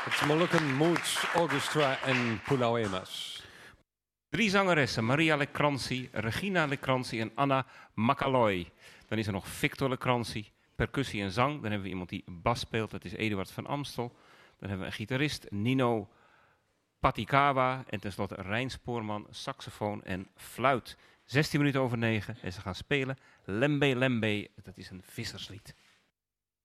Het Moluccan Moods Orchestra en Pulau Emas. 3 zangeressen, Maria Leckrancy, Regina Leckrancy en Anna Macaloy. Dan is er nog Victor Leckrancy, percussie en zang. Dan hebben we iemand die bas speelt, dat is Eduard van Amstel. Dan hebben we een gitarist, Nino Patikawa. En tenslotte Rijn Spoorman, saxofoon en fluit. 16 minuten over 9 en ze gaan spelen Lembe Lembe, dat is een visserslied.